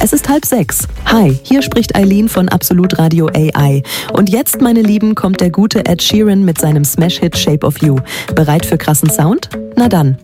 Es ist 5:30. Hi, hier spricht Eileen von Absolut Radio AI. Und jetzt, meine Lieben, kommt der gute Ed Sheeran mit seinem Smash-Hit Shape of You. Bereit für krassen Sound? Na dann.